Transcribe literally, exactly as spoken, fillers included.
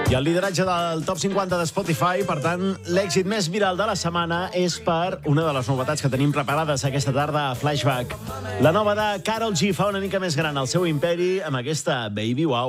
I el lideratge del top cinquanta de Spotify, per tant, l'èxit més viral de la setmana és per una de les novetats que tenim preparades aquesta tarda a Flashback. La nova de Karol G fa una mica més gran el seu imperi amb aquesta Baby Wow.